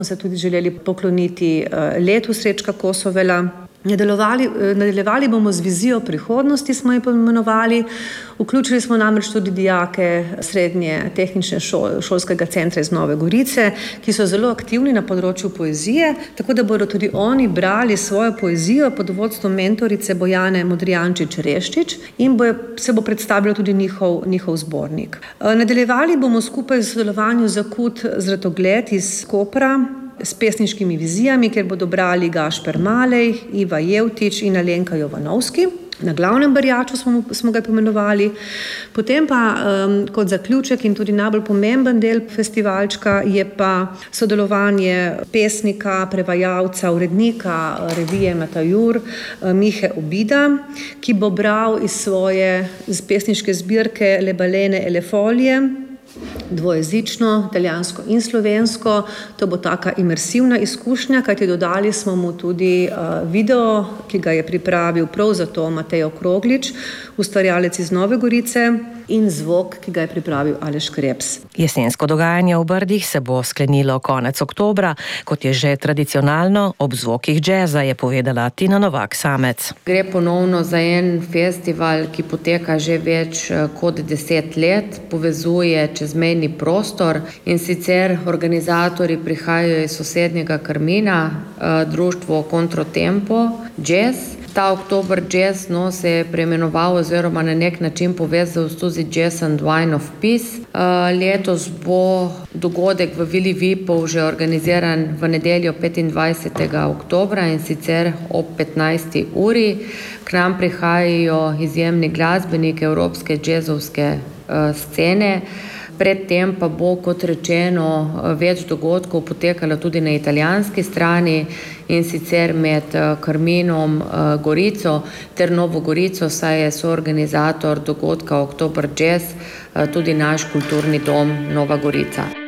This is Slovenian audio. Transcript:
Se tudi želeli pokloniti letu Srečka Kosovela. Nadaljevali bomo z vizijo prihodnosti, smo jo poimenovali. Vključili smo namreč tudi dijake srednje tehnične šolskega centra iz Nove Gorice, ki so zelo aktivni na področju poezije, tako da bodo tudi oni brali svojo poezijo pod vodstvom mentorice Bojane Modrijančič-Reščič in se bo predstavljal tudi njihov zbornik. Nadaljevali bomo skupaj v sodelovanju z Akut Zratogled iz Kopra s pesniškimi vizijami, kjer bodo brali Gašper Malej, Iva Jevtič in Alenka Jovanovski. Na glavnem Barjaču smo ga pomenovali. Potem pa kot zaključek in tudi najbolj pomemben del festivalčka je pa sodelovanje pesnika, prevajalca, urednika revije Metajur Mihe Obida, ki bo bral iz svoje pesniške zbirke Le balene e le folije, dvojezično, italijansko in slovensko. To bo taka imersivna izkušnja, kajti dodali smo mu tudi video, ki ga je pripravil prav zato Matej Okroglič, ustvarjalec iz Nove Gorice, in zvok, ki ga je pripravil Aleš Krebs. Jesensko dogajanje v Brdih se bo sklenilo konec oktobra, kot je že tradicionalno ob zvokih džeza, je povedala Tina Novak Samec. Gre ponovno za en festival, ki poteka že več kot 10 let, povezuje čezmejni prostor in sicer organizatorji prihajajo iz sosednjega Karmina, društvo Kontrotempo Jazz. Ta Oktober Jazz se je preimenoval oziroma na nek način povezal tudi Jazz and Wine of Peace. Letos bo dogodek v Vili Vipov že organiziran v nedeljo 25. oktobra in sicer ob 15. uri. K nam prihajajo izjemni glasbeniki evropske jazzovske scene. Predtem pa bo, kot rečeno, več dogodkov potekalo tudi na italijanski strani in sicer med Karminom, Gorico ter Novo Gorico, saj je soorganizator dogodka Oktober Jazz tudi naš kulturni dom Nova Gorica.